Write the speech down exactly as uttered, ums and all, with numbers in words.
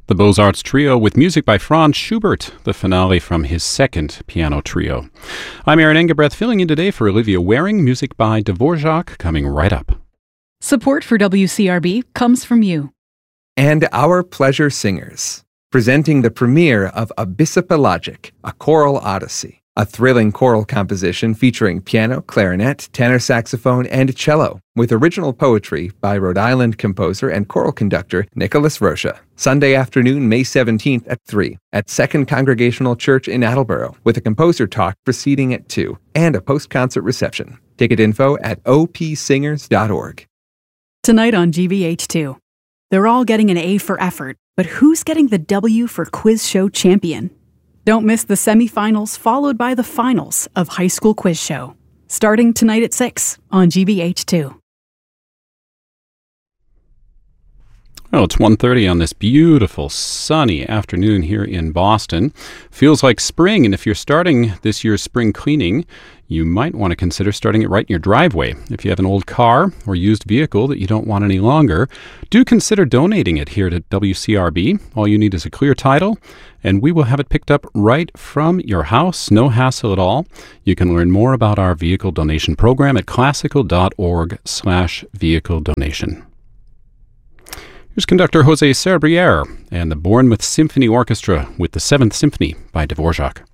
The Beaux-Arts Trio with music by Franz Schubert, the finale from his second piano trio. I'm Aaron Engebrecht, filling in today for Olivia Waring, music by Dvorak, coming right up. Support for W C R B comes from you. And Our Pleasure Singers, presenting the premiere of Abyssopelagic, a choral odyssey, a thrilling choral composition featuring piano, clarinet, tenor saxophone, and cello, with original poetry by Rhode Island composer and choral conductor Nicholas Rocha. Sunday afternoon, May seventeenth at three, at Second Congregational Church in Attleboro, with a composer talk proceeding at two, and a post-concert reception. Ticket info at o p singers dot org. Tonight on G B H two. They're all getting an A for effort, but who's getting the W for Quiz Show Champion? Don't miss the semifinals followed by the finals of High School Quiz Show, starting tonight at six on G B H two. Well, it's one thirty on this beautiful sunny afternoon here in Boston. Feels like spring, and if you're starting this year's spring cleaning, you might want to consider starting it right in your driveway. If you have an old car or used vehicle that you don't want any longer, do consider donating it here to W C R B. All you need is a clear title, and we will have it picked up right from your house. No hassle at all. You can learn more about our vehicle donation program at classical.org slash vehicle donation. Here's conductor Jose Serbriere and the Bournemouth Symphony Orchestra with the Seventh Symphony by Dvorak.